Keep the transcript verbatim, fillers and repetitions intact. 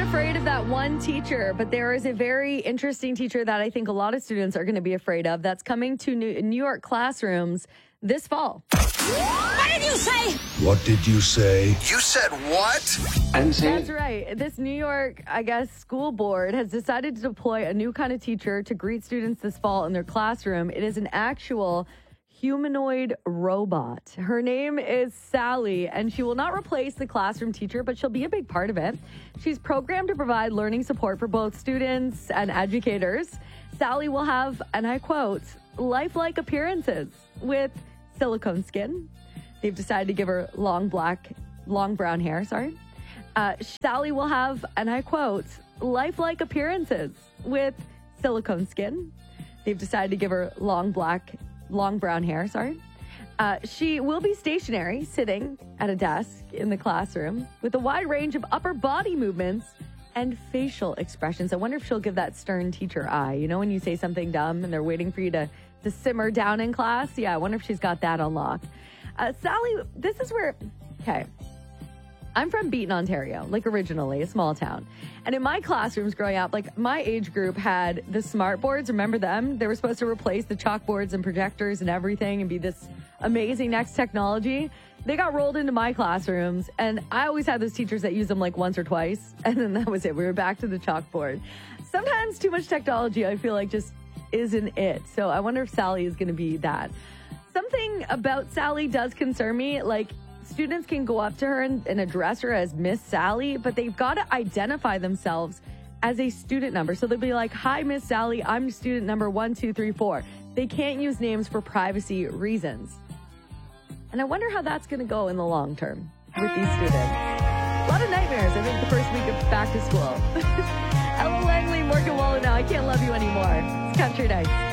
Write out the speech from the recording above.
afraid of that one teacher, but there is a very interesting teacher that I think a lot of students are going to be afraid of that's coming to New, New York classrooms this fall. What did you say? What did you say? You said what? I didn't say That's right. This New York, I guess, school board has decided to deploy a new kind of teacher to greet students this fall in their classroom. It is an actual humanoid robot. Her name is Sally, and she will not replace the classroom teacher, but she'll be a big part of it. She's programmed to provide learning support for both students and educators. Sally will have, and I quote, lifelike appearances with silicone skin. They've decided to give her long black, long brown hair, sorry. Uh, Sally will have, and I quote, lifelike appearances with silicone skin. They've decided to give her long black long brown hair, sorry. Uh, she will be stationary, sitting at a desk in the classroom with a wide range of upper body movements and facial expressions. I wonder if she'll give that stern teacher eye. You know, when you say something dumb and they're waiting for you to, to simmer down in class? Yeah, I wonder if she's got that unlocked. Uh, Sally, this is where, okay. I'm from Beaton, Ontario, like originally, a small town. And in my classrooms growing up, like my age group had the smart boards. Remember them? They were supposed to replace the chalkboards and projectors and everything and be this amazing next technology. They got rolled into my classrooms, and I always had those teachers that used them like once or twice, and then that was it. We were back to the chalkboard. Sometimes too much technology, I feel like, just isn't it. So I wonder if Sally is going to be that. Something about Sally does concern me, like, students can go up to her and, and address her as Miss Sally, but they've got to identify themselves as a student number. So they'll be like, hi, Miss Sally, I'm student number one, two, three, four. They can't use names for privacy reasons. And I wonder how that's going to go in the long term with these students. A lot of nightmares, I think, the first week of back to school. Ella Langley, Morgan Wallen now. I can't love you anymore. It's Country Nights.